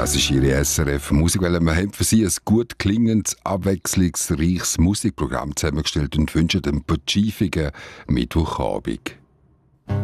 Das ist Ihre SRF Musikwelle. Wir haben für Sie ein gut klingendes, abwechslungsreiches Musikprogramm zusammengestellt und wünschen einen pazifischen Mittwochabend.